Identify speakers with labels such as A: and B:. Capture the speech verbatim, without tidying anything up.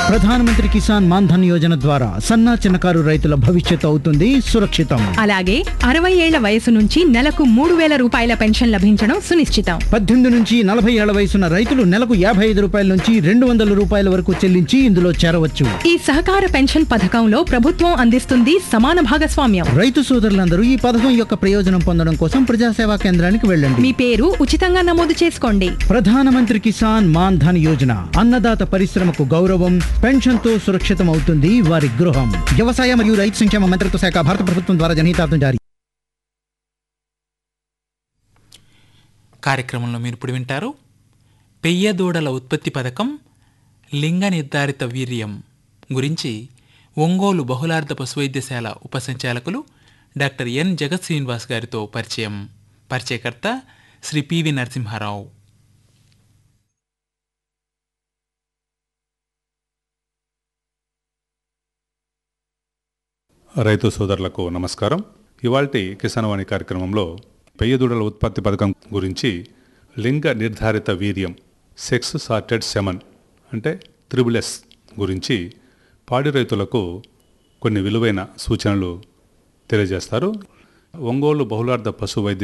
A: ప్రధానమంత్రి కిసాన్ మాన్ ధన్ యోజన ద్వారా సన్న చిన్నకారు రైతుల భవిష్యత్తు అవుతుంది సురక్షితం.
B: అలాగే అరవై ఏళ్ల వయసు నుంచి నెలకు మూడు వేల రూపాయల పెన్షన్ లభించడం సునిశ్చితం.
A: పద్దెనిమిది నుంచి నలభై ఏళ్ల వయసున్న రైతులు నెలకు యాభై ఐదు రూపాయల నుంచి రెండు వందల రూపాయల వరకు చెల్లించి ఇందులో చేరవచ్చు.
B: ఈ సహకార పెన్షన్ పథకంలో ప్రభుత్వం అందిస్తుంది సమాన భాగస్వామ్యం.
A: రైతు సోదరులందరూ ఈ పథకం యొక్క ప్రయోజనం పొందడం కోసం ప్రజాసేవా కేంద్రానికి వెళ్ళండి.
B: మీ పేరు ఉచితంగా నమోదు చేసుకోండి.
A: ప్రధానమంత్రి కిసాన్ మాన్ ధన్ యోజన అన్నదాత పరిశ్రమకు గౌరవం, పెన్షన్ తో సురక్షితం అవుతుంది వారి గృహం. వ్యవసాయ మరియు రైతు సంక్షేమ మంత్రిత్వ శాఖ, భారత ప్రభుత్వం ద్వారా జనహితార్థం జారీ.
C: కార్యక్రమంలో మీరు ఇప్పుడు వింటారు పెయ్యదూడల ఉత్పత్తి పథకం లింగ నిర్ధారిత వీర్యం గురించి ఒంగోలు బహుళార్థ పశువైద్యశాల ఉపసంచాలకులు డాక్టర్ ఎన్ జగత్ శ్రీనివాస్ గారితో పరిచయం. పరిచయకర్త శ్రీ పివి నరసింహారావు.
D: రైతు సోదరులకు నమస్కారం. ఇవాల్టి కిసాన్ వాణి కార్యక్రమంలో పెయ్యదూడల ఉత్పత్తి పథకం గురించి లింగ నిర్ధారిత వీర్యం, సెక్స్ సార్టెడ్ సెమన్ అంటే త్రిబుల్ ఎస్ గురించి పాడి రైతులకు కొన్ని విలువైన సూచనలు తెలియజేస్తారు. ఒంగోలు బహుళార్థ పశు వైద్య